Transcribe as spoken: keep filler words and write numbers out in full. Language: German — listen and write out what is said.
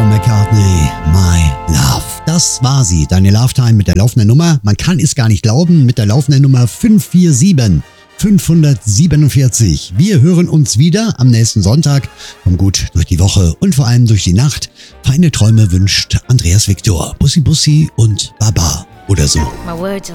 Paul McCartney, My Love. Das war sie, deine Love Time mit der laufenden Nummer. Man kann es gar nicht glauben, mit der laufenden Nummer fünf vier sieben fünf sieben vier. Wir hören uns wieder am nächsten Sonntag. Komm gut durch die Woche und vor allem durch die Nacht. Feine Träume wünscht Andreas Victor. Bussi Bussi und Baba oder so. My words are